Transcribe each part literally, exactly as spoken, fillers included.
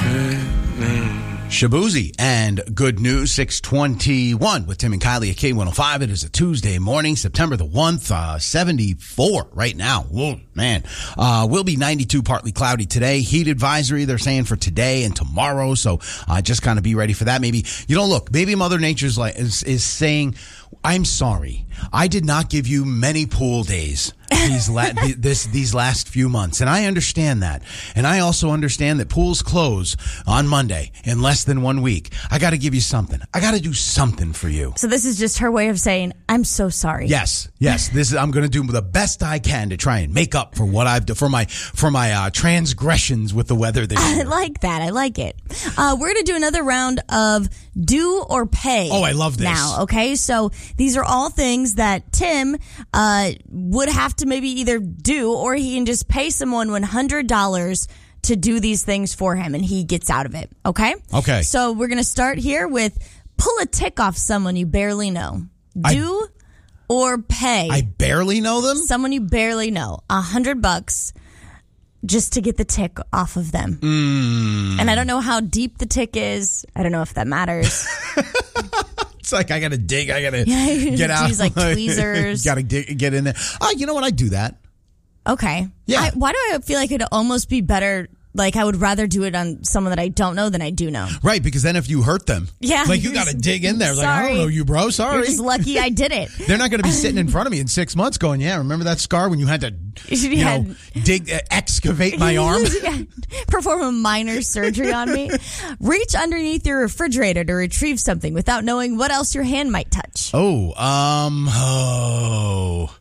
Shabuzi and Good News, six twenty-one with Tim and Kylie at K one oh five. It is a Tuesday morning, September the first, uh, seventy-four right now. Whoa, man. Uh, will be ninety-two, partly cloudy today. Heat advisory, they're saying, for today and tomorrow. So uh, just kind of be ready for that. Maybe, you know, look, maybe Mother Nature's like is, is saying, I'm sorry. I did not give you many pool days these la- this these last few months, and I understand that. And I also understand that pools close on Monday in less than one week. I got to give you something. I got to do something for you. So this is just her way of saying, I'm so sorry. Yes, yes. This is. I'm going to do the best I can to try and make up for what I've done for my for my uh, transgressions with the weather this year. I like that. I like it. Uh, we're going to do another round of do or pay. Oh, I love this. Now, okay? So these are all things that Tim uh, would have to maybe either do, or he can just pay someone one hundred dollars to do these things for him, and he gets out of it, okay? Okay. So we're going to start here with pull a tick off someone you barely know. Do I, or pay. I barely know them? Someone you barely know. A hundred bucks just to get the tick off of them. Mm. And I don't know how deep the tick is. I don't know if that matters. It's like I got to dig. I got to yeah, get out. Use like tweezers. Got to get in there. Oh, you know what? I do that. Okay. Yeah. I, why do I feel like it'd almost be better? Like I would rather do it on someone that I don't know than I do know. Right, because then if you hurt them, yeah, like you got to dig in there. Like, I don't know you, bro. Sorry. You're just lucky I did it. They're not going to be sitting in front of me in six months going, yeah, remember that scar when you had to, you yeah. know, dig, uh, excavate my arm? Yeah. Perform a minor surgery on me. Reach underneath your refrigerator to retrieve something without knowing what else your hand might touch. Oh, um, oh.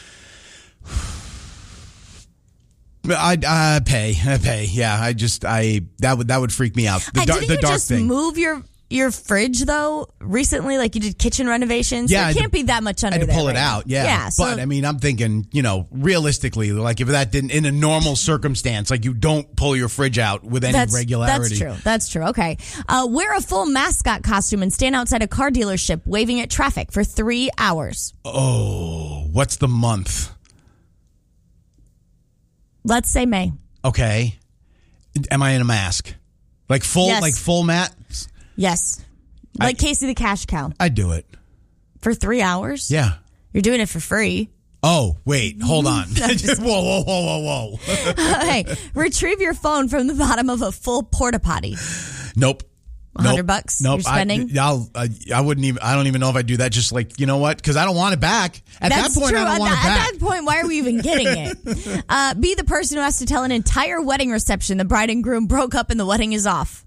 I uh, pay, I pay. Yeah, I just I that would that would freak me out. The, uh, dar- didn't the you dark just thing. move your your fridge though recently? Like you did kitchen renovations. Yeah, there can't to, be that much under I had to there, pull right? it out. Yeah, yeah. But So, I mean, I'm thinking, you know, realistically, like if that didn't in a normal circumstance, like you don't pull your fridge out with any that's, regularity. That's true. That's true. Okay. Uh, wear a full mascot costume and stand outside a car dealership waving at traffic for three hours. Oh, what's the month? Let's say May. Okay. Am I in a mask? Like full, yes. like full mat? Yes. Like I, Casey the Cash Cow. I'd do it. For three hours? Yeah. You're doing it for free. Oh, wait. Hold on. whoa, whoa, whoa, whoa, whoa. Hey, retrieve your phone from the bottom of a full porta potty. Nope. A hundred nope. bucks nope. you're spending? I, I'll, I, I wouldn't even, I don't even know if I'd do that. Just like, you know what? Because I don't want it back. At That's that point, true. I don't at want that, it back. At that point, why are we even getting it? uh, be the person who has to tell an entire wedding reception the bride and groom broke up and the wedding is off.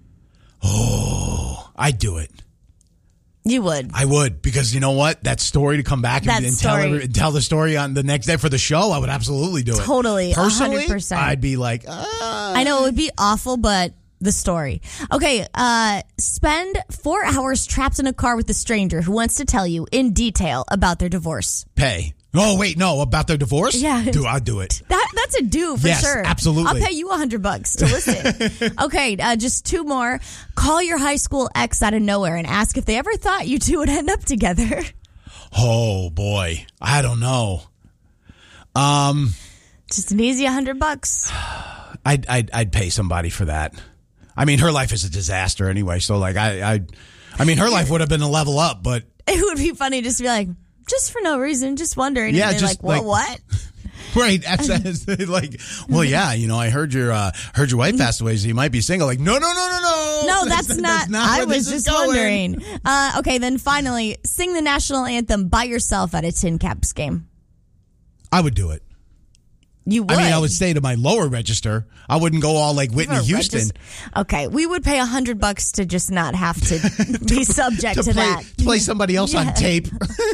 Oh, I'd do it. You would. I would, because you know what? That story to come back that and, and story. tell every, tell the story on the next day for the show, I would absolutely do it. Totally. Personally, one hundred percent. I'd be like, uh. I know it would be awful, but the story. Okay, uh, spend four hours trapped in a car with a stranger who wants to tell you in detail about their divorce. Pay. Oh, wait, no, about their divorce? Yeah. Do I'll do it. That That's a do for yes, sure. absolutely. I'll pay you a hundred bucks to listen. Okay, uh, just two more. Call your high school ex out of nowhere and ask if they ever thought you two would end up together. Oh, boy. I don't know. Um, Just an easy a hundred bucks. I'd, I'd, I'd pay somebody for that. I mean, her life is a disaster anyway, so like, I, I, I mean, her life would have been a level up, but. It would be funny just to be like, just for no reason, just wondering. Yeah, and just like, well, like, what? Right. That's, that's like, well, yeah, you know, I heard your, uh, heard your wife passed away, so you might be single. Like, no, no, no, no, no. No, that's, that's not, that's not I where was this is just going. wondering. Uh, okay, then finally, sing the national anthem by yourself at a Tin Caps game. I would do it. You would. I mean, I would stay to my lower register. I wouldn't go all like Whitney Houston. Regist- okay, we would pay a hundred bucks to just not have to be subject to, to play, that. To play somebody else yeah. on tape.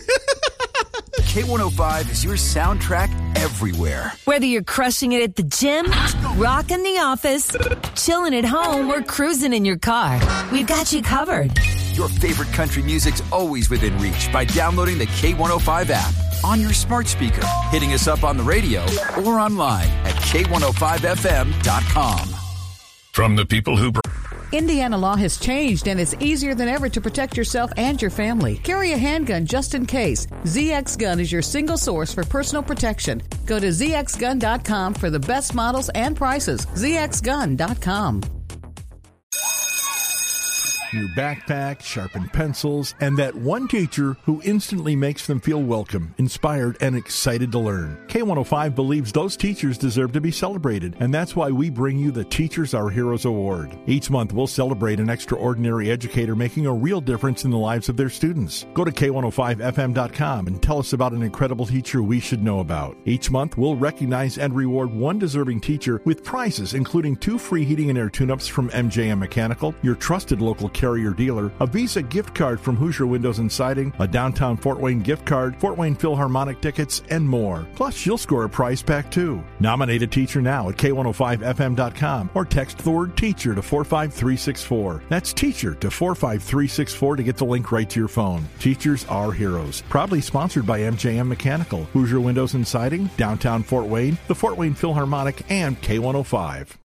K one oh five is your soundtrack everywhere. Whether you're crushing it at the gym, rocking the office, chilling at home, or cruising in your car, we've got you covered. Your favorite country music's always within reach by downloading the K one oh five app on your smart speaker, hitting us up on the radio, or online at K one oh five F M dot com. From the people who... Indiana law has changed, and it's easier than ever to protect yourself and your family. Carry a handgun just in case. Z X Gun is your single source for personal protection. Go to Z X gun dot com for the best models and prices. Z X gun dot com. new backpack, sharpened pencils, and that one teacher who instantly makes them feel welcome, inspired, and excited to learn. K one oh five believes those teachers deserve to be celebrated, and that's why we bring you the Teachers Are Heroes Award. Each month, we'll celebrate an extraordinary educator making a real difference in the lives of their students. Go to K one oh five F M dot com and tell us about an incredible teacher we should know about. Each month, we'll recognize and reward one deserving teacher with prizes, including two free heating and air tune-ups from M J M Mechanical, your trusted local carrier dealer, a Visa gift card from Hoosier Windows and Siding, a downtown Fort Wayne gift card, Fort Wayne Philharmonic tickets, and more. Plus, you'll score a prize pack too. Nominate a teacher now at K one oh five F M dot com or text the word teacher to four five three six four. That's teacher to four five three six four to get the link right to your phone. Teachers Are Heroes. Proudly sponsored by M J M Mechanical, Hoosier Windows and Siding, downtown Fort Wayne, the Fort Wayne Philharmonic, and K one oh five.